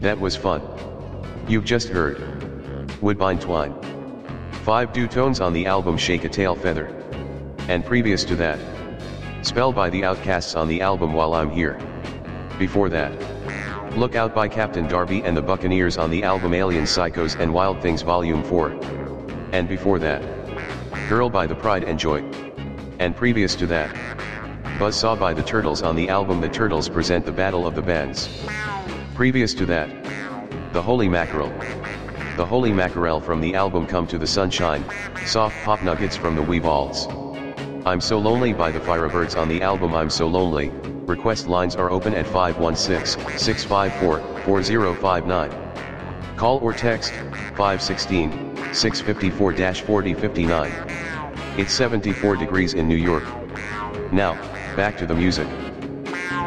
That was fun. You've just heard Woodbine Twine. 5 duotones on the album Shake a Tail Feather. And previous to that, Spell by the Outcasts on the album While I'm Here. Before that, Look Out by Captain Darby and the Buccaneers on the album Alien Psychos and Wild Things Volume 4. And before that, Girl by the Pride and Joy. And previous to that, Buzzsaw by the Turtles on the album The Turtles Present the Battle of the Bands. Previous to that, The Holy Mackerel. The Holy Mackerel from the album Come to the Sunshine, soft pop nuggets from the Weeballs. I'm So Lonely by the Firebirds on the album I'm So Lonely. Request lines are open at 516-654-4059. Call or text 516-654-4059. It's 74 degrees in New York. Now, back to the music.